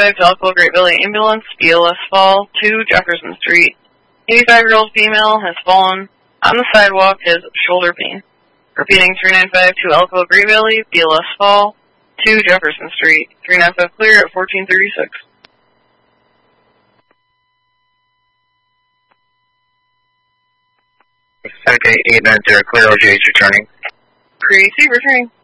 395 to Elko Great Valley Ambulance, BLS fall, 2 Jefferson Street. 85-year-old female has fallen on the sidewalk, has shoulder pain. Repeating 395 to Elko Great Valley, BLS fall, 2 Jefferson Street. 395 clear at 1436. Okay, 890 clear, OGH returning. Crazy returning.